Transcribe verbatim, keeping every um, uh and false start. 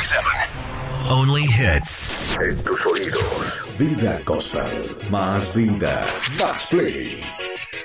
siete. Only hits. En tus oídos. Vida Gospel. Más vida. Más play.